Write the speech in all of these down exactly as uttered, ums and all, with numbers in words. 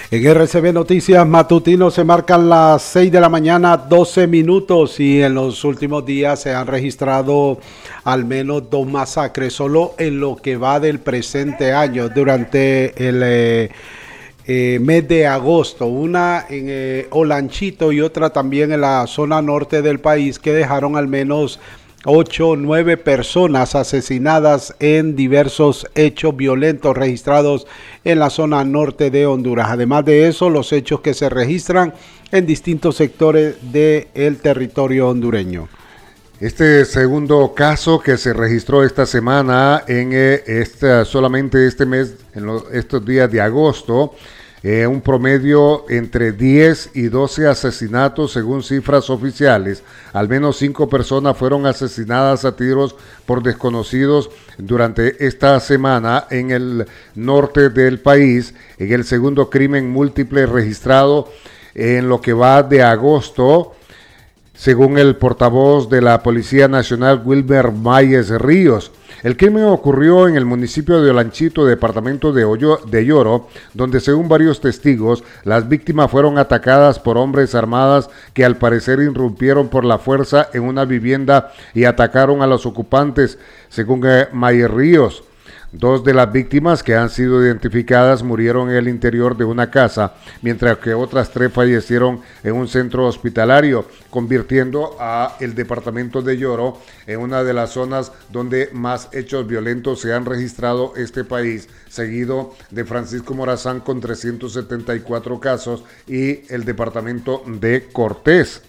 En R C B Noticias Matutino se marcan las seis de la mañana, doce minutos, y en los últimos días se han registrado al menos dos masacres solo en lo que va del presente año durante el eh, eh, mes de agosto, una en eh, Olanchito y otra también en la zona norte del país, que dejaron al menos ocho o nueve personas asesinadas en diversos hechos violentos registrados en la zona norte de Honduras. Además de eso, los hechos que se registran en distintos sectores del territorio hondureño. Este segundo caso que se registró esta semana, en eh, esta, solamente este mes, en los, estos días de agosto, Eh, un promedio entre diez y doce asesinatos según cifras oficiales. Al menos cinco personas fueron asesinadas a tiros por desconocidos durante esta semana en el norte del país, en el segundo crimen múltiple registrado en lo que va de agosto, según el portavoz de la Policía Nacional, Wilmer Mayes Ríos. El crimen ocurrió en el municipio de Olanchito, departamento de, Hoyo, de Yoro, donde según varios testigos, las víctimas fueron atacadas por hombres armados que al parecer irrumpieron por la fuerza en una vivienda y atacaron a los ocupantes, según eh, Mayes Ríos. Dos de las víctimas que han sido identificadas murieron en el interior de una casa, mientras que otras tres fallecieron en un centro hospitalario, convirtiendo a el departamento de Yoro en una de las zonas donde más hechos violentos se han registrado este país, seguido de Francisco Morazán con trescientos setenta y cuatro casos y el departamento de Cortés.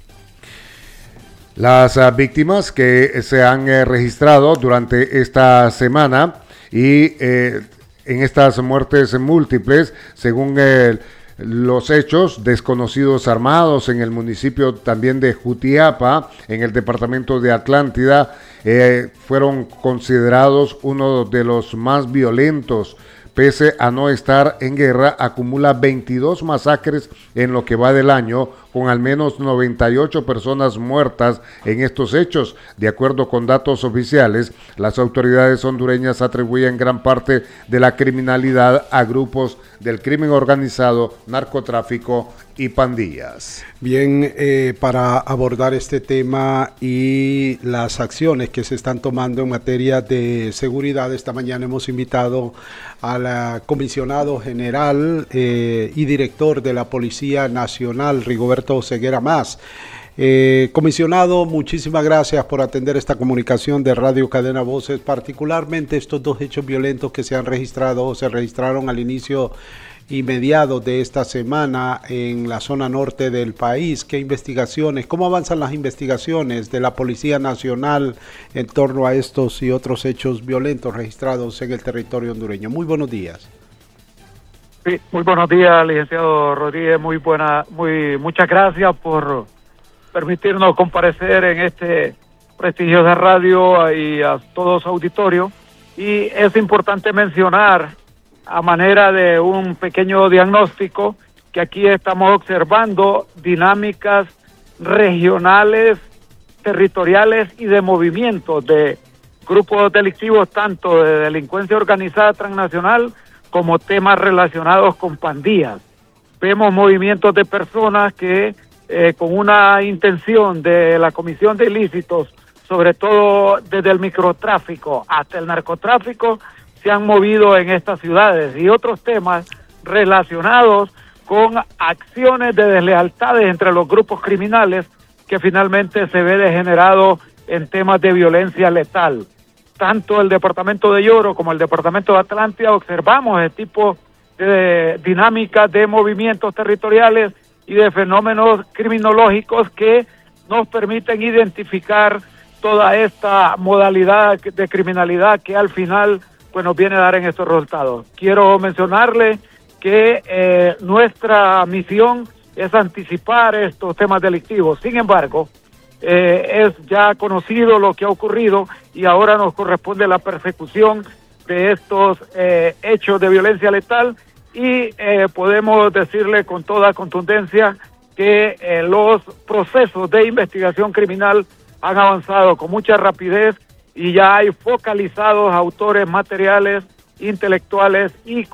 Las uh, víctimas que se han eh, registrado durante esta semana y eh, en estas muertes múltiples, según eh, los hechos, desconocidos armados en el municipio también de Jutiapa, en el departamento de Atlántida, eh, fueron considerados uno de los más violentos. Pese a no estar en guerra, acumula veintidós masacres en lo que va del año, con al menos noventa y ocho personas muertas en estos hechos. De acuerdo con datos oficiales, las autoridades hondureñas atribuyen gran parte de la criminalidad a grupos del crimen organizado, narcotráfico y pandillas. Bien, eh, para abordar este tema y las acciones que se están tomando en materia de seguridad, esta mañana hemos invitado al comisionado general eh, y director de la Policía Nacional, Rigoberto Ceguera Mas. Eh, comisionado, muchísimas gracias por atender esta comunicación de Radio Cadena Voces, particularmente estos dos hechos violentos que se han registrado o se registraron al inicio y mediados de esta semana en la zona norte del país. ¿Qué investigaciones, cómo avanzan las investigaciones de la Policía Nacional en torno a estos y otros hechos violentos registrados en el territorio hondureño? Muy buenos días. Sí, muy buenos días, licenciado Rodríguez. Muy buena, muy muchas gracias por permitirnos comparecer en este prestigiosa radio y a todos su auditorio. Y es importante mencionar, a manera de un pequeño diagnóstico, que aquí estamos observando dinámicas regionales, territoriales y de movimientos de grupos delictivos, tanto de delincuencia organizada transnacional como temas relacionados con pandillas. Vemos movimientos de personas que eh, con una intención de la comisión de ilícitos, sobre todo desde el microtráfico hasta el narcotráfico, se han movido en estas ciudades, y otros temas relacionados con acciones de deslealtades entre los grupos criminales que finalmente se ve degenerado en temas de violencia letal. Tanto el departamento de Yoro como el departamento de Atlántida observamos el tipo de dinámicas de movimientos territoriales y de fenómenos criminológicos que nos permiten identificar toda esta modalidad de criminalidad que al final pues nos viene a dar en estos resultados. Quiero mencionarle que eh, nuestra misión es anticipar estos temas delictivos. Sin embargo, eh, es ya conocido lo que ha ocurrido y ahora nos corresponde la persecución de estos eh, hechos de violencia letal y eh, podemos decirle con toda contundencia que eh, los procesos de investigación criminal han avanzado con mucha rapidez y ya hay focalizados autores materiales, intelectuales y